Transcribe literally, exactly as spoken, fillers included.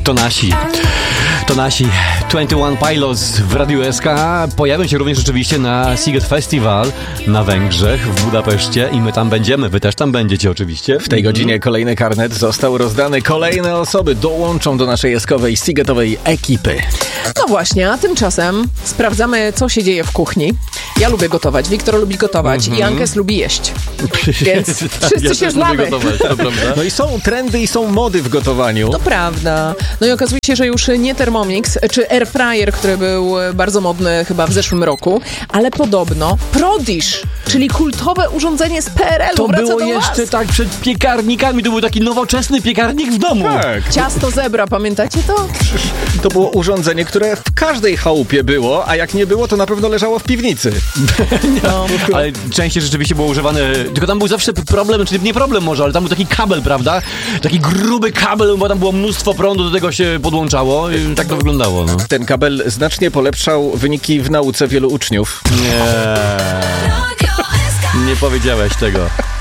To nasi. To nasi dwadzieścia jeden Pilots w Radiu S K pojawią się również oczywiście na Sziget Festival na Węgrzech, w Budapeszcie i my tam będziemy, wy też tam będziecie oczywiście. W tej godzinie kolejny karnet został rozdany, kolejne osoby dołączą do naszej eskowej, Szigetowej ekipy. No właśnie, a tymczasem sprawdzamy, co się dzieje w kuchni. Ja lubię gotować, Wiktor lubi gotować mm-hmm. i Ankes lubi jeść. Więc wszyscy ja się znamy. Gotować, to prawda? No i są trendy i są mody w gotowaniu. To prawda. No i okazuje się, że już nie Thermomix, czy Air Fryer, który był bardzo modny chyba w zeszłym roku, ale podobno Prodish, czyli kultowe urządzenie z P R L-u To wraca było do jeszcze nas. tak przed piekarnikami, to był taki nowoczesny piekarnik w domu. Tak. Ciasto zebra, pamiętacie to? To było urządzenie, które w każdej chałupie było, a jak nie było, to na pewno leżało w piwnicy. No. Ale częściej rzeczywiście było używane, tylko tam był zawsze problem, czyli nie problem może, ale tam był taki kabel, prawda? Taki gruby kabel, bo tam było mnóstwo prądu, do tego się podłączało i tak to wyglądało. No. Ten kabel znacznie polepszał wyniki w nauce wielu uczniów. Nie, nie powiedziałeś tego.